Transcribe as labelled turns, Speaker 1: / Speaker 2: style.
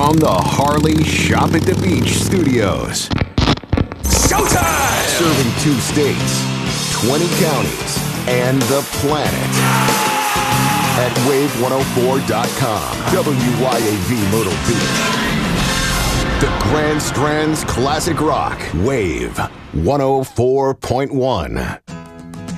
Speaker 1: from the Harley Shop at the Beach studios.
Speaker 2: Showtime!
Speaker 1: Serving 2 states, 20 counties, and the planet. At wave104.com, WYAV Myrtle Beach. The Grand Strands Classic Rock, Wave 104.1.